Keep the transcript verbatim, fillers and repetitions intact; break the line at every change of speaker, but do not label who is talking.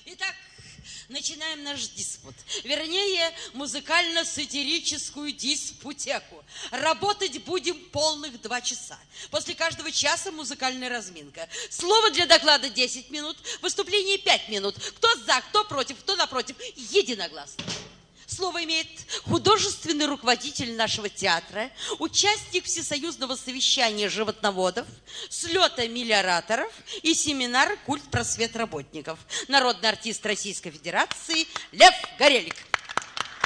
Итак, начинаем наш диспут. Вернее, музыкально-сатирическую диспутеку. Работать будем полных два часа. После каждого часа музыкальная разминка. Слово для доклада десять минут, выступление пять минут. Кто за, кто против, кто напротив. Единогласно. Слово имеет художественный руководитель нашего театра, участник всесоюзного совещания животноводов, слета мелиораторов и семинара «Культ просвет работников», народный артист Российской Федерации Лев Горелик.